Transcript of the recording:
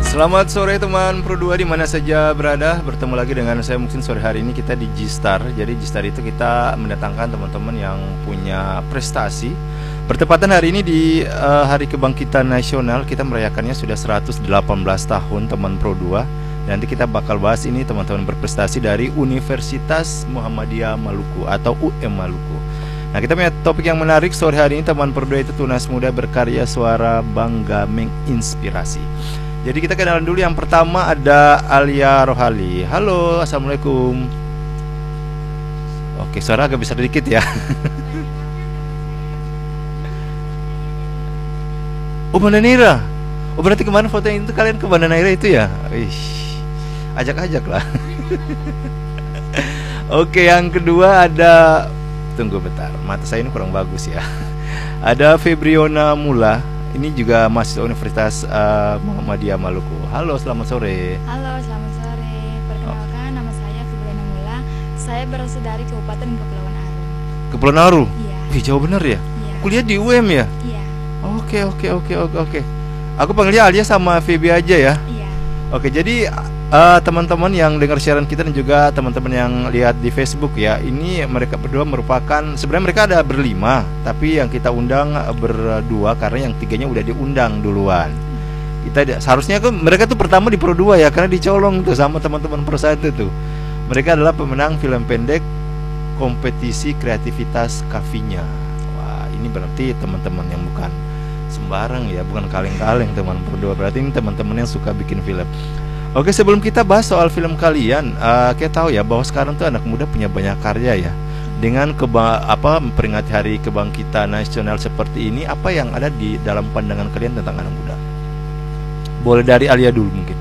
Selamat sore teman Pro 2 di mana saja berada. Bertemu lagi dengan saya mungkin sore hari ini kita di G-Star. Jadi G-Star itu kita mendatangkan teman-teman yang punya prestasi. Bertepatan hari ini di Hari Kebangkitan Nasional, kita merayakannya sudah 118 tahun teman Pro 2. Nanti kita bakal bahas ini teman-teman berprestasi dari Universitas Muhammadiyah Maluku atau UM Maluku. Nah, kita punya topik yang menarik sore hari ini teman Pro 2, itu tunas muda berkarya, suara bangga menginspirasi. Jadi kita kenalan dulu. Yang pertama ada Alia Rohali. Halo, assalamualaikum. Oke, suara agak besar dikit ya. Oh, Banda Neira. Oh, berarti kemarin foto yang itu kalian ke Banda Neira itu ya? Ajak-ajak lah. Oke, yang kedua ada, tunggu bentar, mata saya ini kurang bagus ya. Ada Febriona Mula. Ini juga mahasiswa Universitas Muhammadiyah Maluku. Halo, selamat sore. Halo, selamat sore. Perkenalkan, nama saya Febriona Mula. Saya berasal dari Kabupaten Kepulauan Aru. Kepulauan Aru? Iya. Wih, jauh bener ya? Iya. Kuliah di UM ya? Iya. Oke. Aku panggilnya Alia sama Feby aja ya. Iya. Oke, jadi teman-teman yang dengar siaran kita dan juga teman-teman yang lihat di Facebook ya, ini mereka berdua merupakan, sebenarnya mereka ada berlima, tapi yang kita undang berdua karena yang tiganya udah diundang duluan. Kita seharusnya mereka tuh pertama di Pro 2 ya, karena dicolong tuh sama teman-teman Pro 1 tuh. Mereka adalah pemenang film pendek kompetisi kreativitas Kafinya. Wah, ini berarti teman-teman yang bukan sembarang ya, bukan kaleng-kaleng teman Pro 2. Berarti ini teman-teman yang suka bikin film. Oke, sebelum kita bahas soal film kalian, kita tahu ya bahwa sekarang tuh anak muda punya banyak karya ya. Dengan memperingati Hari Kebangkitan Nasional seperti ini, apa yang ada di dalam pandangan kalian tentang anak muda? Boleh dari Alia dulu mungkin.